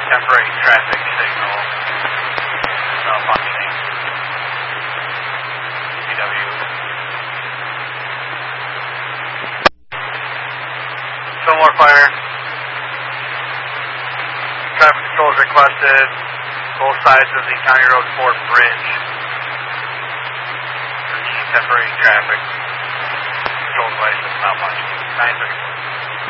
temporary traffic signal malfunctioning. CW. Fillmore Fire. Traffic control is requested. Both sides of the County Road 4 bridge.